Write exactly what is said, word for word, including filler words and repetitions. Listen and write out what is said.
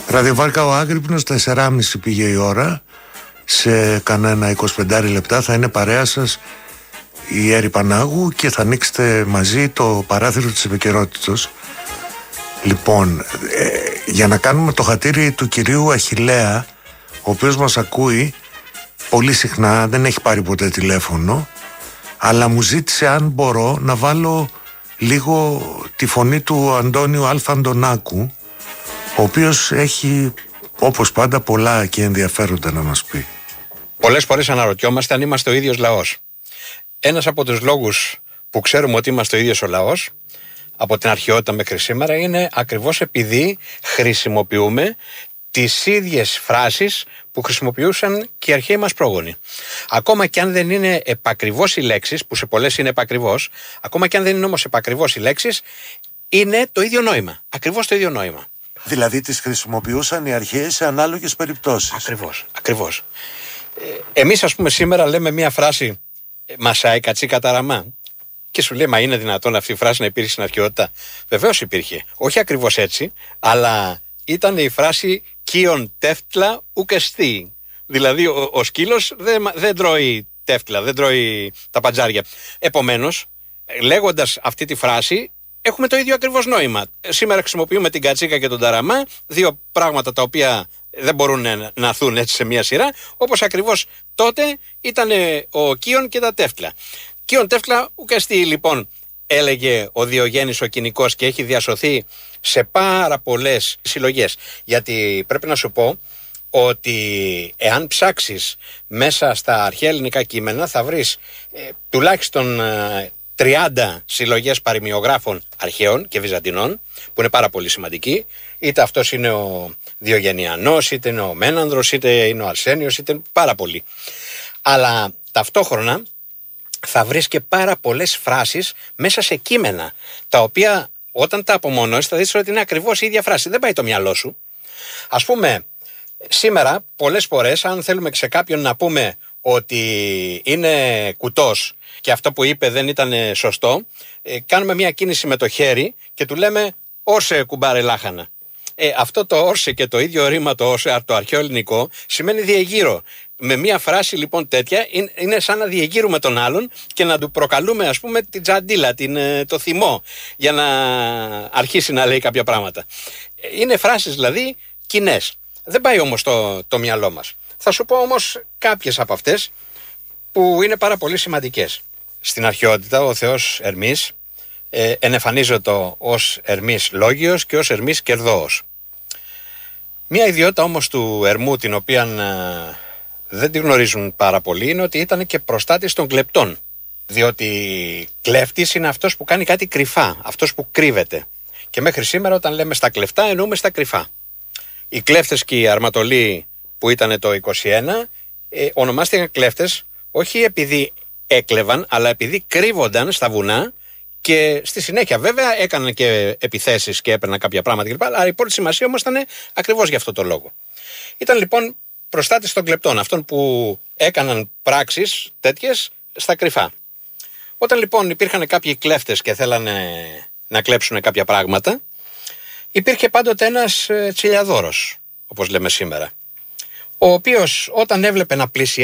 Ραδιοβάρκα ο Άγρυπνος, τέσσερα και μισή πήγε η ώρα. Σε κανένα είκοσι πέντε λεπτά θα είναι παρέα σας η Έρη Πανάγου και θα ανοίξετε μαζί το παράθυρο της επικαιρότητος. Λοιπόν, ε, για να κάνουμε το χατήρι του κυρίου Αχιλλέα, ο οποίος μας ακούει πολύ συχνά, δεν έχει πάρει ποτέ τηλέφωνο, αλλά μου ζήτησε αν μπορώ να βάλω λίγο τη φωνή του Αντώνιου Αλφα Αντωνάκου, ο οποίος έχει, όπως πάντα, πολλά και ενδιαφέροντα να μας πει. Πολλές φορές αναρωτιόμαστε αν είμαστε ο ίδιος λαός. Ένας από τους λόγους που ξέρουμε ότι είμαστε ο ίδιος ο λαός από την αρχαιότητα μέχρι σήμερα είναι ακριβώς επειδή χρησιμοποιούμε τις ίδιες φράσεις που χρησιμοποιούσαν και οι αρχαίοι μας πρόγονοι. Ακόμα και αν δεν είναι επακριβώς οι λέξεις, που σε πολλές είναι επακριβώς, ακόμα και αν δεν είναι όμως επακριβώς οι λέξεις, είναι το ίδιο νόημα. Ακριβώς το ίδιο νόημα. Δηλαδή τις χρησιμοποιούσαν οι αρχαίοι σε ανάλογες περιπτώσεις. Ακριβώς, ακριβώς. Ε, εμείς ας πούμε σήμερα λέμε μια φράση «Μασάι κατσί καταραμά» και σου λέει «Μα είναι δυνατόν αυτή η φράση να υπήρχε στην αρχαιότητα?» Βεβαίως υπήρχε. Όχι ακριβώς έτσι, αλλά ήταν η φράση «Κίον τεύτλα ουκεστή». Δηλαδή ο, ο σκύλος δεν, δεν τρώει τεύτλα, δεν τρώει τα παντζάρια. Επομένως, λέγοντας αυτή τη φράση, έχουμε το ίδιο ακριβώς νόημα. Σήμερα χρησιμοποιούμε την κατσίκα και τον ταραμά, δύο πράγματα τα οποία δεν μπορούν να έρθουν έτσι σε μια σειρά, όπως ακριβώς τότε ήταν ο Κίον και τα τεύτλα. Κίον τεύτλα ουκεστή, λοιπόν, έλεγε ο Διογέννης ο Κινικός και έχει διασωθεί σε πάρα πολλές συλλογές. Γιατί πρέπει να σου πω ότι εάν ψάξεις μέσα στα αρχαία ελληνικά κείμενα θα βρεις ε, τουλάχιστον ε, τριάντα συλλογές παροιμιογράφων αρχαίων και βυζαντινών, που είναι πάρα πολύ σημαντικοί. Είτε αυτός είναι ο Διογεννιανός, είτε είναι ο Μένανδρος, είτε είναι ο Αρσένιος, είτε είναι πάρα πολλοί. Αλλά ταυτόχρονα θα βρεις και πάρα πολλές φράσεις μέσα σε κείμενα, τα οποία όταν τα απομονώσεις θα δεις ότι είναι ακριβώς η ίδια φράση. Δεν πάει το μυαλό σου. Ας πούμε, σήμερα πολλές φορές αν θέλουμε σε κάποιον να πούμε ότι είναι κουτός και αυτό που είπε δεν ήταν σωστό, ε, κάνουμε μια κίνηση με το χέρι και του λέμε «Όρσε κουμπάρε λάχανα». Ε, αυτό το όρσε και το ίδιο ρήμα το όρσε, το αρχαίο ελληνικό, σημαίνει διεγείρο. Με μια φράση λοιπόν τέτοια είναι, είναι σαν να διεγείρουμε τον άλλον και να του προκαλούμε ας πούμε την τζαντίλα, την, το θυμό, για να αρχίσει να λέει κάποια πράγματα. Είναι φράσεις δηλαδή κοινές. Δεν πάει όμως το, το μυαλό μας. Θα σου πω όμως κάποιες από αυτές που είναι πάρα πολύ σημαντικές. Στην αρχαιότητα ο θεός Ερμής ε, ενεφανίζεται ως Ερμής Λόγιος και ως Ερμής Κερδόος. Μια ιδιότητα όμως του Ερμού, την οποία ε, δεν τη γνωρίζουν πάρα πολύ, είναι ότι ήταν και προστάτης των κλεπτών. Διότι κλέφτης είναι αυτός που κάνει κάτι κρυφά, αυτός που κρύβεται. Και μέχρι σήμερα όταν λέμε στα κλεφτά εννοούμε στα κρυφά. Οι κλέφτες και οι αρματολοί που ήταν το είκοσι ένα ε, ονομάστηκαν κλέφτες όχι επειδή έκλεβαν, αλλά επειδή κρύβονταν στα βουνά και στη συνέχεια βέβαια έκαναν και επιθέσεις και έπαιρναν κάποια πράγματα κλπ. Αλλά η πρώτη σημασία όμως ήταν ακριβώς για αυτό το λόγο. Ήταν λοιπόν προστάτης των κλεπτών, αυτών που έκαναν πράξεις τέτοιες στα κρυφά. Όταν λοιπόν υπήρχαν κάποιοι κλέφτες και θέλανε να κλέψουν κάποια πράγματα, υπήρχε πάντοτε ένας ε, τσιλιαδόρος, όπως λέμε σήμερα, ο οποίος όταν έβλεπε να πλησιάζει